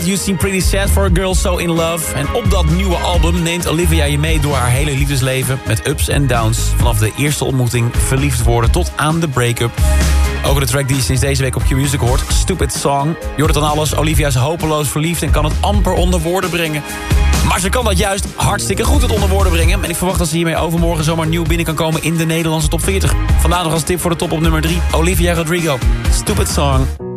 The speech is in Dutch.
You Seem Pretty Sad for a Girl So In Love. En op dat nieuwe album neemt Olivia je mee door haar hele liefdesleven... met ups en downs. Vanaf de eerste ontmoeting, verliefd worden tot aan de break-up. Ook de track die je sinds deze week op Q-Music hoort, Stupid Song. Je hoort het dan alles, Olivia is hopeloos verliefd... en kan het amper onder woorden brengen. Maar ze kan dat juist hartstikke goed het onder woorden brengen. En ik verwacht dat ze hiermee overmorgen zomaar nieuw binnen kan komen... in de Nederlandse top 40. Vandaag nog als tip voor de top op nummer 3. Olivia Rodrigo, Stupid Song.